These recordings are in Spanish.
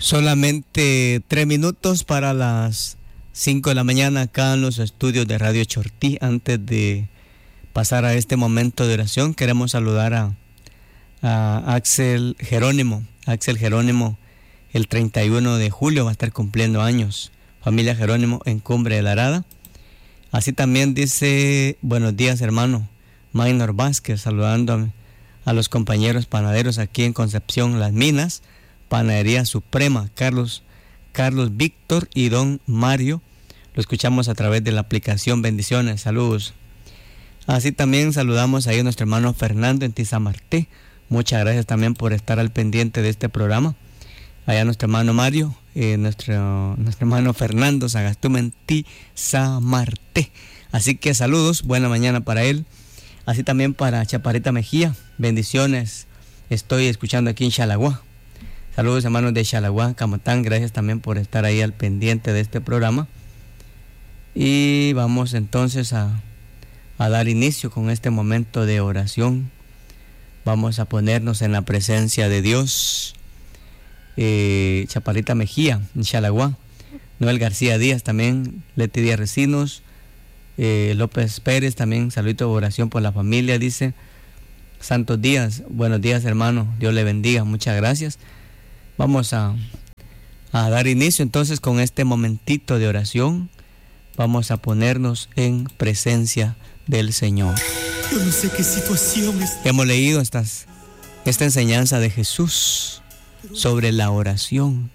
Solamente 3 minutos para las 5 de la mañana acá en los estudios de Radio Chortí. Antes de pasar a este momento de oración, queremos saludar a Axel Jerónimo. Axel Jerónimo, el 31 de julio va a estar cumpliendo años. Familia Jerónimo en Cumbre de la Arada. Así también dice, buenos días hermano Maynor Vázquez, saludando a los compañeros panaderos aquí en Concepción Las Minas. Panadería Suprema, Carlos Víctor y don Mario. Lo escuchamos a través de la aplicación. Bendiciones, saludos. Así también saludamos ahí a nuestro hermano Fernando en Tizamarté. Muchas gracias también por estar al pendiente de este programa. Allá nuestro hermano Mario, nuestro hermano Fernando Sagastume en Tizamarté. Así que saludos, buena mañana para él. Así también para Chaparrita Mejía. Bendiciones, estoy escuchando aquí en Xalagua. Saludos hermanos de Xalagua, Camotán, gracias también por estar ahí al pendiente de este programa. Y vamos entonces a dar inicio con este momento de oración. Vamos a ponernos en la presencia de Dios. Chaparrita Mejía, en Xalagua. Noel García Díaz también, Leti Díaz Recinos. López Pérez también, saludito de oración por la familia, dice. Santos Díaz, buenos días hermano, Dios le bendiga, muchas gracias. Vamos a dar inicio entonces con este momentito de oración. Vamos a ponernos en presencia del Señor. Yo no sé qué situación es. Hemos leído esta enseñanza de Jesús sobre la oración.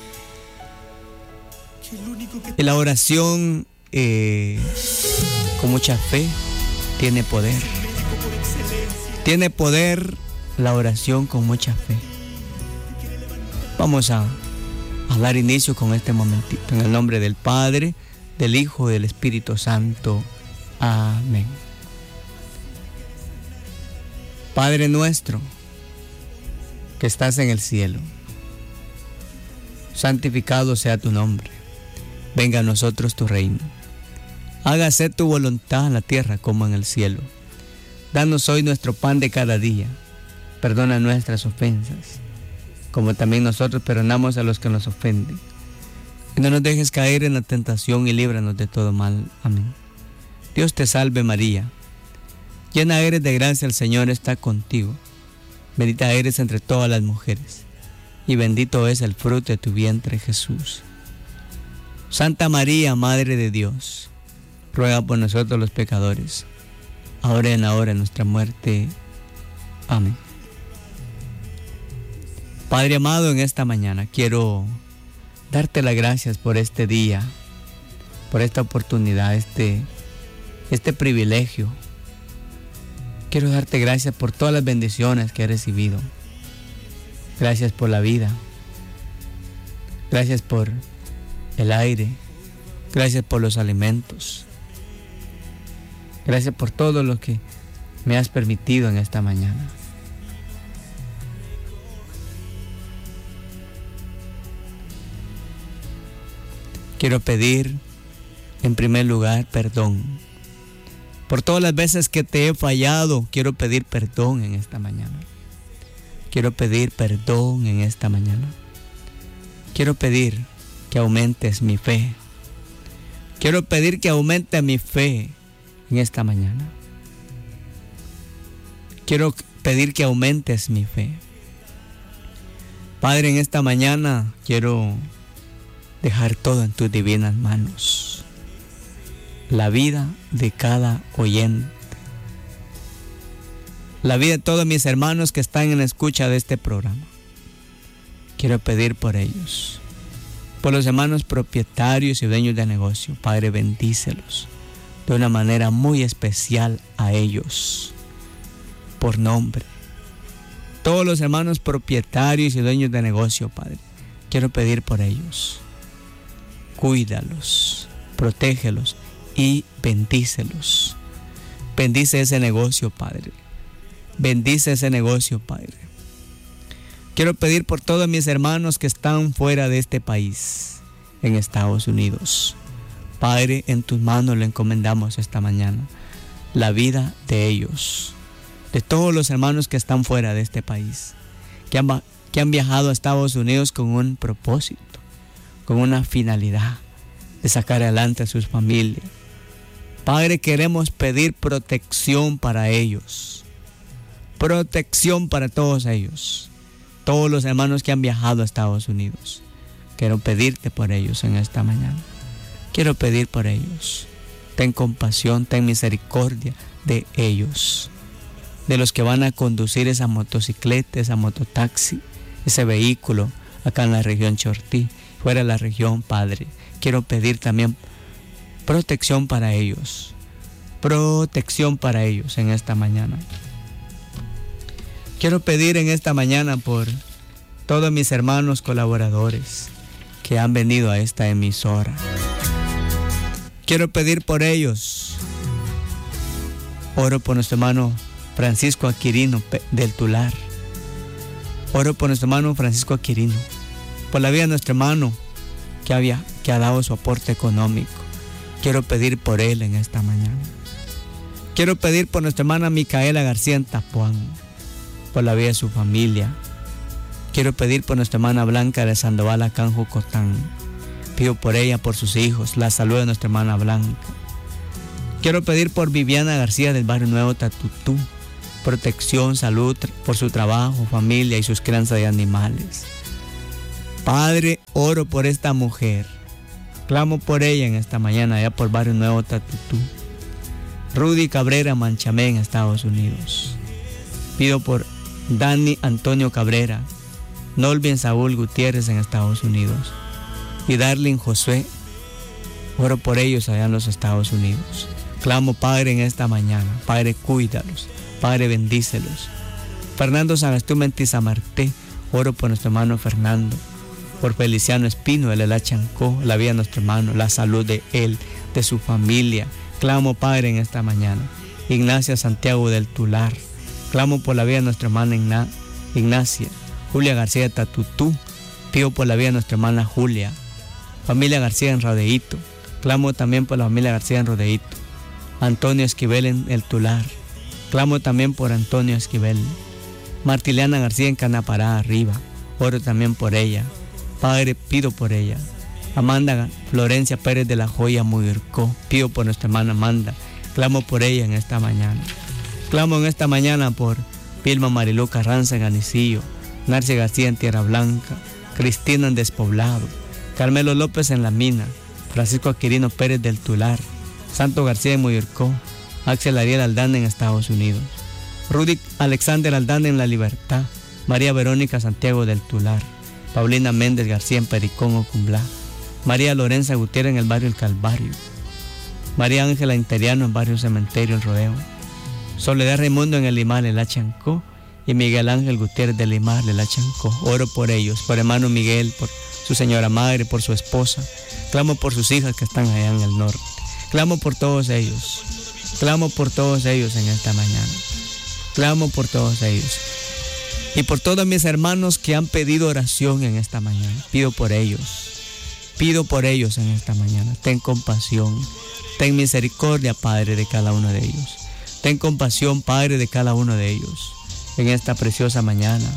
Y la oración con mucha fe tiene poder. Tiene poder la oración con mucha fe. Vamos a dar inicio con este momentito. En el nombre del Padre, del Hijo y del Espíritu Santo. Amén. Padre nuestro, que estás en el cielo, santificado sea tu nombre. Venga a nosotros tu reino. Hágase tu voluntad en la tierra como en el cielo. Danos hoy nuestro pan de cada día. Perdona nuestras ofensas, como también nosotros perdonamos a los que nos ofenden. Y no nos dejes caer en la tentación y líbranos de todo mal. Amén. Dios te salve María, llena eres de gracia, el Señor está contigo. Bendita eres entre todas las mujeres, y bendito es el fruto de tu vientre Jesús. Santa María, Madre de Dios, ruega por nosotros los pecadores, ahora y en la hora de nuestra muerte. Amén. Padre amado, en esta mañana quiero darte las gracias por este día, por esta oportunidad, este privilegio. Quiero darte gracias por todas las bendiciones que he recibido. Gracias por la vida. Gracias por el aire. Gracias por los alimentos. Gracias por todo lo que me has permitido en esta mañana. Quiero pedir, en primer lugar, perdón. Por todas las veces que te he fallado, quiero pedir perdón en esta mañana. Quiero pedir perdón en esta mañana. Quiero pedir que aumentes mi fe. Quiero pedir que aumente mi fe en esta mañana. Quiero pedir que aumentes mi fe. Padre, en esta mañana quiero dejar todo en tus divinas manos. La vida de cada oyente. La vida de todos mis hermanos que están en la escucha de este programa. Quiero pedir por ellos. Por los hermanos propietarios y dueños de negocio. Padre, bendícelos de una manera muy especial a ellos. Por nombre. Todos los hermanos propietarios y dueños de negocio, Padre. Quiero pedir por ellos. Cuídalos, protégelos y bendícelos. Bendice ese negocio, Padre. Bendice ese negocio, Padre. Quiero pedir por todos mis hermanos que están fuera de este país, en Estados Unidos. Padre, en tus manos le encomendamos esta mañana la vida de ellos, de todos los hermanos que están fuera de este país, que que han viajado a Estados Unidos con un propósito, con una finalidad de sacar adelante a sus familias. Padre, queremos pedir protección para ellos, protección para todos ellos, todos los hermanos que han viajado a Estados Unidos. Quiero pedirte por ellos en esta mañana. Quiero pedir por ellos. Ten compasión, ten misericordia de ellos, de los que van a conducir esa motocicleta, esa mototaxi, ese vehículo acá en la región Chortí, fuera de la región, Padre. Quiero pedir también protección para ellos en esta mañana. Quiero pedir en esta mañana por todos mis hermanos colaboradores que han venido a esta emisora. Quiero pedir por ellos. Oro por nuestro hermano Francisco Aquirino del Tular. Oro por nuestro hermano Francisco Aquirino, por la vida de nuestro hermano que ha dado su aporte económico. Quiero pedir por él en esta mañana. Quiero pedir por nuestra hermana Micaela García en Tapuán, por la vida de su familia. Quiero pedir por nuestra hermana Blanca de Sandoval acá en Jucotán. Pido por ella, por sus hijos, la salud de nuestra hermana Blanca. Quiero pedir por Viviana García del barrio Nuevo Tatutú, protección, salud por su trabajo, familia y sus crianzas de animales. Padre, oro por esta mujer. Clamo por ella en esta mañana, allá por barrio Nuevo Tatutú. Rudy Cabrera Manchamé en Estados Unidos. Pido por Dani Antonio Cabrera, Nolvin Saúl Gutiérrez en Estados Unidos y Darlene Josué. Oro por ellos allá en los Estados Unidos. Clamo, Padre, en esta mañana. Padre, cuídalos. Padre, bendícelos. Fernando Sagastú Mentizamarté. Oro por nuestro hermano Fernando. Por Feliciano Espino, el Elá Chancó, la vida de nuestro hermano, la salud de él, de su familia. Clamo, Padre, en esta mañana. Ignacia Santiago del Tular. Clamo por la vida de nuestra hermana Ignacia. Julia García de Tatutú. Pido por la vida de nuestra hermana Julia. Familia García en Rodeíto. Clamo también por la familia García en Rodeíto. Antonio Esquivel en el Tular. Clamo también por Antonio Esquivel. Martiliana García en Canapará arriba. Oro también por ella. Padre, pido por ella. Amanda Florencia Pérez de la Joya Muircó. Pido por nuestra hermana Amanda. Clamo por ella en esta mañana. Clamo en esta mañana por Vilma Marilú Carranza en Anicillo. Narcia García en Tierra Blanca. Cristina en Despoblado. Carmelo López en La Mina. Francisco Aquirino Pérez del Tular. Santo García en Muircó. Axel Ariel Aldana en Estados Unidos. Rudy Alexander Aldana en La Libertad. María Verónica Santiago del Tular. Paulina Méndez García en Pericón, Ocumblá. María Lorenza Gutiérrez en el barrio El Calvario. María Ángela Interiano en barrio Cementerio El Rodeo. Soledad Raimundo en el Limar El Achancó. Y Miguel Ángel Gutiérrez del Limar El Achancó. Oro por ellos, por hermano Miguel, por su señora madre, por su esposa. Clamo por sus hijas que están allá en el norte. Clamo por todos ellos. Clamo por todos ellos en esta mañana. Clamo por todos ellos. Y por todos mis hermanos que han pedido oración en esta mañana. Pido por ellos. Pido por ellos en esta mañana. Ten compasión. Ten misericordia, Padre, de cada uno de ellos. Ten compasión, Padre, de cada uno de ellos. En esta preciosa mañana.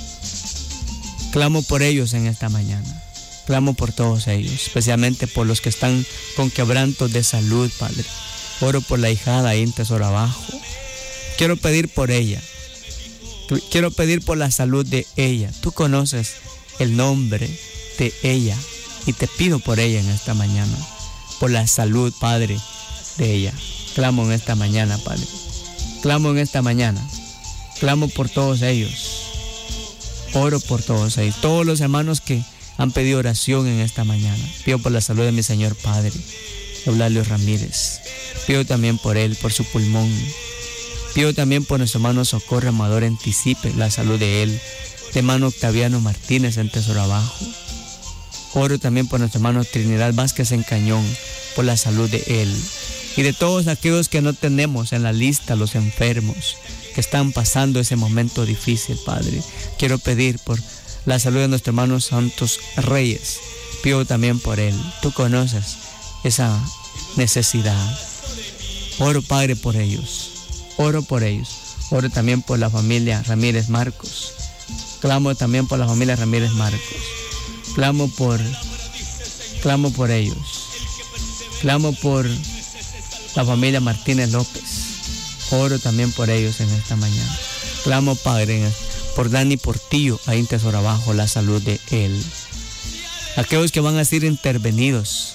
Clamo por ellos en esta mañana. Clamo por todos ellos, especialmente por los que están con quebrantos de salud, Padre. Oro por la hijada ahí en Tesoro Abajo. Quiero pedir por ella. Quiero pedir por la salud de ella. Tú conoces el nombre de ella y te pido por ella en esta mañana. Por la salud, Padre, de ella. Clamo en esta mañana, Padre. Clamo en esta mañana. Clamo por todos ellos. Oro por todos ellos. Todos los hermanos que han pedido oración en esta mañana. Pido por la salud de mi Señor Padre, Eulalio Ramírez. Pido también por él, por su pulmón. Pido también por nuestro hermano Socorro Amador en Tisipe, la salud de él. De hermano Octaviano Martínez en Tesoro Abajo. Oro también por nuestro hermano Trinidad Vázquez en Cañón, por la salud de él. Y de todos aquellos que no tenemos en la lista, los enfermos, que están pasando ese momento difícil, Padre. Quiero pedir por la salud de nuestro hermano Santos Reyes. Pido también por él. Tú conoces esa necesidad. Oro, Padre, por ellos. Oro por ellos. Oro también por la familia Ramírez Marcos. Clamo también por la familia Ramírez Marcos. Clamo por ellos. Clamo por la familia Martínez López. Oro también por ellos en esta mañana. Clamo, Padre, por Dani Portillo, ahí en Tesoro Abajo, la salud de él. Aquellos que van a ser intervenidos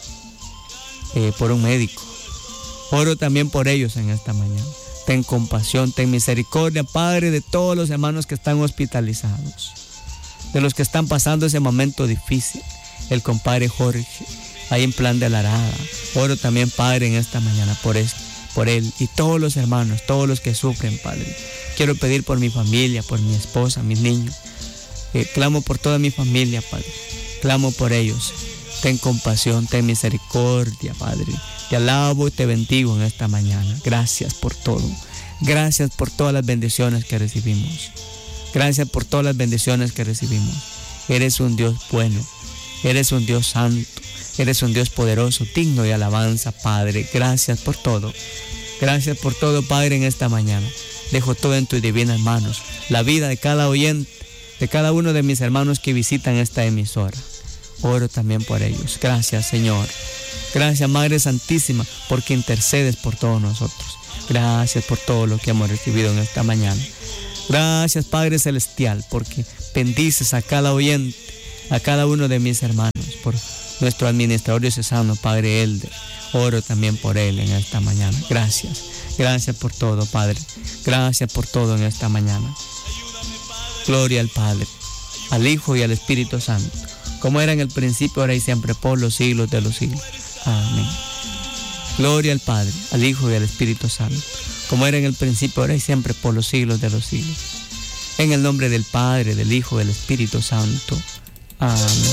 por un médico. Oro también por ellos en esta mañana. Ten compasión, ten misericordia, Padre, de todos los hermanos que están hospitalizados, de los que están pasando ese momento difícil. El compadre Jorge, ahí en Plan de la Arada. Oro también, Padre, en esta mañana por él y todos los hermanos, todos los que sufren, Padre. Quiero pedir por mi familia, por mi esposa, mis niños. Clamo por toda mi familia, Padre. Clamo por ellos. Ten compasión, ten misericordia, Padre. Te alabo y te bendigo en esta mañana. Gracias por todo. Gracias por todas las bendiciones que recibimos. Gracias por todas las bendiciones que recibimos. Eres un Dios bueno. Eres un Dios santo. Eres un Dios poderoso, digno de alabanza, Padre. Gracias por todo. Gracias por todo, Padre, en esta mañana. Dejo todo en tus divinas manos. La vida de cada oyente, de cada uno de mis hermanos que visitan esta emisora. Oro también por ellos. Gracias, Señor. Gracias, Madre Santísima, porque intercedes por todos nosotros. Gracias por todo lo que hemos recibido en esta mañana. Gracias, Padre Celestial, porque bendices a cada oyente, a cada uno de mis hermanos, por nuestro administrador diocesano, Padre Elder. Oro también por él en esta mañana. Gracias. Gracias por todo, Padre. Gracias por todo en esta mañana. Gloria al Padre, al Hijo y al Espíritu Santo, como era en el principio, ahora y siempre, por los siglos de los siglos. Amén. Gloria al Padre, al Hijo y al Espíritu Santo, como era en el principio, ahora y siempre, por los siglos de los siglos. En el nombre del Padre, del Hijo y del Espíritu Santo. Amén.